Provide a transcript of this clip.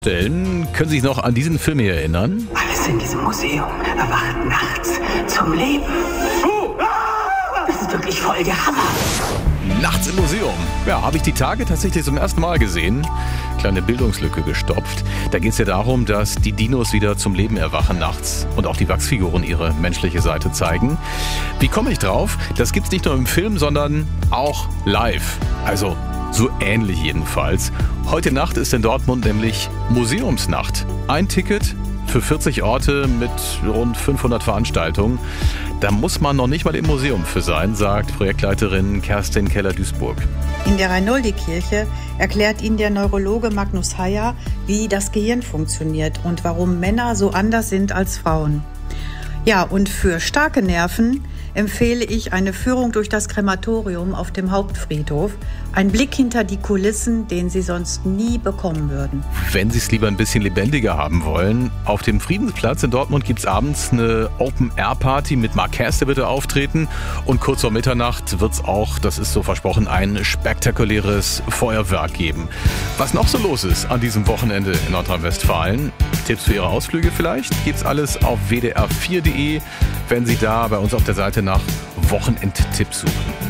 Können Sie sich noch an diesen Film hier erinnern? Alles in diesem Museum erwacht nachts zum Leben. Das ist wirklich voll der Hammer. Nachts im Museum. Ja, habe ich die Tage tatsächlich zum ersten Mal gesehen. Kleine Bildungslücke gestopft. Da geht es ja darum, dass die Dinos wieder zum Leben erwachen nachts und auch die Wachsfiguren ihre menschliche Seite zeigen. Wie komme ich drauf? Das gibt's nicht nur im Film, sondern auch live. Also so ähnlich jedenfalls. Heute Nacht ist in Dortmund nämlich Museumsnacht. Ein Ticket für 40 Orte mit rund 500 Veranstaltungen. Da muss man noch nicht mal im Museum für sein, sagt Projektleiterin Kerstin Keller-Duisburg. In der Reinoldi-Kirche erklärt Ihnen der Neurologe Magnus Heyer, wie das Gehirn funktioniert und warum Männer so anders sind als Frauen. Ja, und für starke Nerven empfehle ich eine Führung durch das Krematorium auf dem Hauptfriedhof. Ein Blick hinter die Kulissen, den Sie sonst nie bekommen würden. Wenn Sie es lieber ein bisschen lebendiger haben wollen, auf dem Friedensplatz in Dortmund gibt es abends eine Open-Air-Party mit Mark Herste wird auftreten. Und kurz vor Mitternacht wird es auch, das ist so versprochen, ein spektakuläres Feuerwerk geben. Was noch so los ist an diesem Wochenende in Nordrhein-Westfalen, Tipps für Ihre Ausflüge vielleicht, gibt's alles auf wdr4.de, wenn Sie da bei uns auf der Seite nach Wochenendtipps suchen.